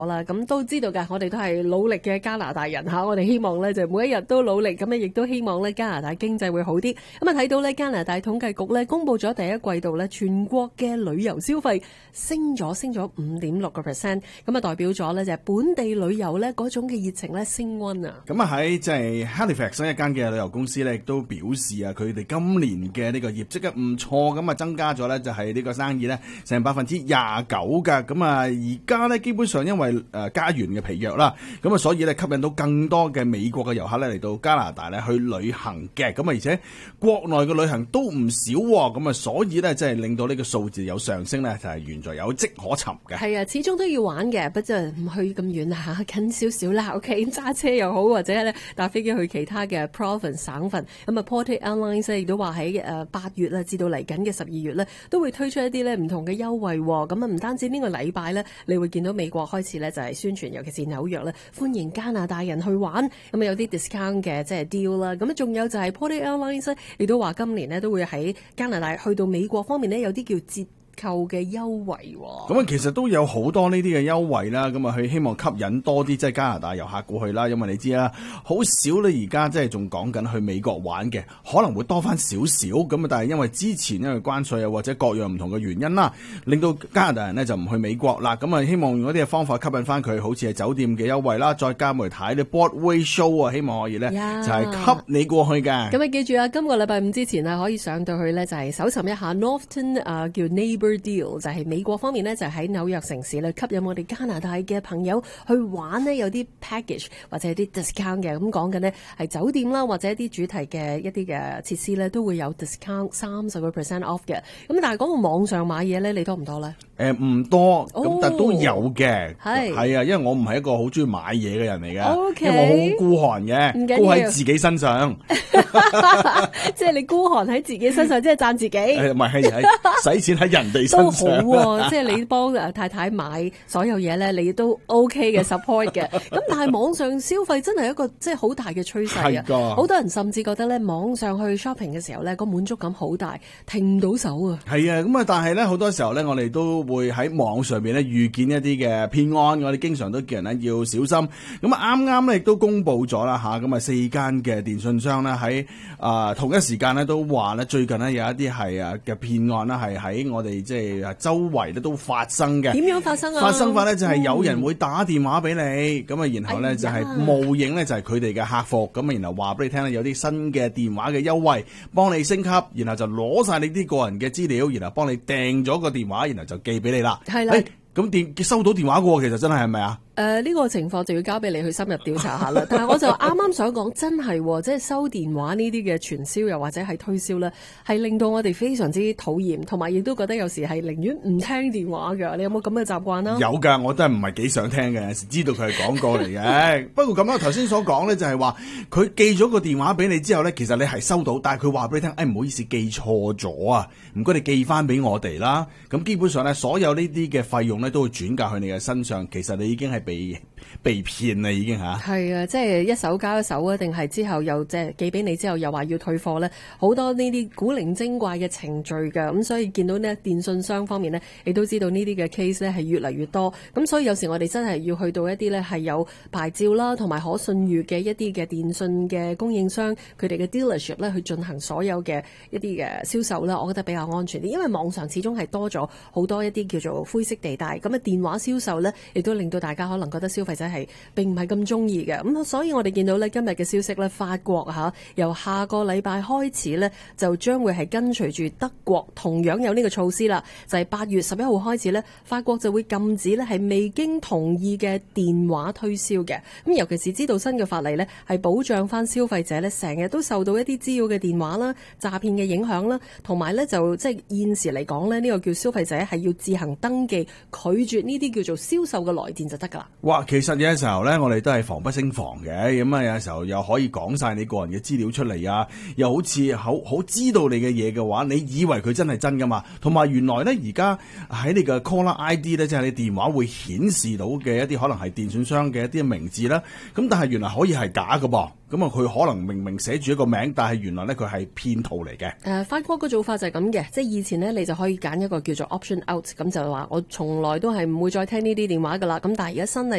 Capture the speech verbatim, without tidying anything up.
啦，咁都知道㗎，我哋都係努力嘅加拿大人嚇，我哋希望咧就每一日都努力，咁咧亦都希望咧加拿大經濟會好啲。咁啊睇到咧加拿大統計局咧公佈咗第一季度咧全國嘅旅遊消費升咗，升咗五點六個 percent，咁啊代表咗咧就係本地旅遊咧嗰種嘅熱情咧升溫啊！ 咁啊喺即係 Halifax 一間嘅旅遊公司咧，亦都表示啊，佢哋今年嘅呢個業績嘅唔錯，咁啊增加咗咧就係呢個生意咧成百分之廿九㗎。咁啊而家咧基本上因為誒加元嘅疲弱啦，咁啊所以咧吸引到更多嘅美國嘅遊客咧嚟到加拿大咧去旅行嘅，咁啊而且國內嘅旅行都唔少喎，咁啊所以咧即係令到呢個數字有上升咧，就係原在有跡可尋嘅。 係啊，始終都要玩嘅，不過唔去咁遠嚇，近少少啦。OK，揸車又好，或者咧搭飛機去其他嘅 province 省份。咁啊 Porter Airlines 亦都話喺誒八月啦，至到嚟緊嘅十二月咧，都會推出一啲咧唔同嘅優惠。咁啊唔單止呢個禮拜咧，你會見到美國開始咧就係宣傳，尤其是紐約咧歡迎加拿大人去玩。咁啊有啲 discount 嘅即係 deal 啦。咁啊仲有就係 Porter Airlines 亦都話今年咧都會喺加拿大去到美國方面咧有啲叫折購嘅優惠。 咁啊，其實都有好多呢啲嘅優惠啦，咁啊，佢希望吸引多啲即係加拿大遊客過去啦。因為你知啦，好少你而家即係仲講緊去美國玩嘅，可能會多翻少少咁啊。但係因為之前因為關稅啊或者各樣唔同嘅原因啦，令到加拿大人呢就唔去美國啦。咁啊，希望用一啲嘅方法吸引翻佢，好似係酒店嘅優惠啦，再加埋睇啲 Broadway show 啊，希望可以呢，yeah. 就係吸你過去嘅。 咁啊，記住啊，今個禮拜五之前啊，可以上到去呢，就係搜尋一下 Northton 啊，叫 Neighbor Deal， 就係美國方面呢，就喺紐約城市咧吸引我哋加拿大嘅朋友去玩呢，有啲 package 或者有啲 discount 嘅。咁講緊呢係酒店啦，或者一啲主題嘅一啲嘅設施咧都會有 discount 三十個 percent off 嘅。咁但係講到網上買嘢咧，你多唔多咧？誒、 呃、唔多，咁、哦、但都有嘅。 係係啊，因為我唔係一個好中意買嘢嘅人嚟嘅，okay, 因為我好孤寒嘅，孤喺自己身上。 即係你孤寒喺自己身上，即係讚自己。 唔係係使錢喺人哋身上。 都好喎，即係你幫太太買所有嘢咧，你都 OK 嘅 support 嘅。咁但係網上消費真係一個即係好大嘅趨勢啊！好多人甚至覺得咧，網上去 shopping 嘅時候咧，個滿足感好大，停唔到手啊！ 係啊，咁啊，但係咧好多時候咧，我哋都會喺網上邊咧遇見一啲嘅騙案，我哋經常都叫人咧要小心。咁啊，啱啱咧亦都公布咗啦吓，咁啊四間嘅電信商咧喺啊同一時間咧都話咧最近咧有一啲係啊嘅騙案啦，係喺我哋即係周圍咧都發生嘅。 點樣發生啊？ 發生法咧就係有人會打電話俾你，咁、嗯、啊然後咧就係冒認咧就係佢哋嘅客服，咁啊然後話俾你聽咧有啲新嘅電話嘅優惠，幫你升級，然後就攞晒你啲個人嘅資料，然後幫你訂咗個電話，然後就寄俾你啦。 係啦。 咁電收到電話嘅喎，其實真係係咪啊？ 誒、呃、呢、這個情況就要交俾你去深入調查下啦。但係我就啱啱想講，真係即係收電話呢啲嘅傳銷又或者係推銷咧，係令到我哋非常之討厭，同埋亦都覺得有時係寧願唔聽電話㗎。你有冇咁嘅習慣啊？ 有㗎，我真係唔係幾想聽嘅，有時知道佢係廣告嚟嘅。不過咁樣頭先所講咧，就係話佢寄咗個電話俾你之後咧，其實你係收到，但係佢話俾你聽，誒、哎、唔好意思，寄錯咗啊，唔該你寄翻俾我哋啦。咁基本上咧，所有呢啲嘅費用咧都會轉嫁去你嘅身上，其實你已經係被被騙啦，已經吓。係啊，即係一手交一手啊，定係之後又即係寄俾你之後又話要退貨咧，好多呢啲古靈精怪嘅程序㗎。咁所以見到呢電信商方面呢，亦都知道呢啲嘅 case 咧係越嚟越多。咁所以有時我哋真係要去到一啲咧係有牌照啦，同埋可信譽嘅一啲嘅電信嘅供應商，佢哋嘅 dealership 咧去進行所有嘅一啲嘅銷售啦，我覺得比較安全啲。因為網上始終係多咗好多一啲叫做灰色地帶，咁啊電話銷售咧，亦都令到大家可能覺得消費者係並唔係咁中意嘅。咁所以我哋見到咧今日嘅消息咧，法國吓由下個禮拜開始咧，就將會係跟隨住德國同樣有呢個措施啦，就係八月十一號開始咧，法國就會禁止咧係未經同意嘅電話推銷嘅。咁尤其是知道新嘅法例咧，係保障翻消費者咧，成日都受到一啲滋擾嘅電話啦、詐騙嘅影響啦，同埋咧就即係現時嚟講咧，呢個叫消費者係要自行登記拒絕呢啲叫做銷售嘅來電就得噶啦。 哇，其其實有時候咧，我哋都係防不勝防嘅，咁啊有時候又可以講晒你個人嘅資料出嚟啊，又好似好好知道你嘅嘢嘅話，你以為佢真係真噶嘛？同埋原來咧，而家喺你嘅 caller I D 咧，即係你電話會顯示到嘅一啲可能係電信商嘅一啲名字啦，咁但係原來可以係假噶噃。咁啊，佢可能明明寫住一個名，但係原來咧佢係騙徒嚟嘅。誒、 呃，法國個做法就係咁嘅，即係以前呢，你就可以揀一個叫做 option out，咁就話我從來都係唔會再聽呢啲電話噶啦。咁但係而家新例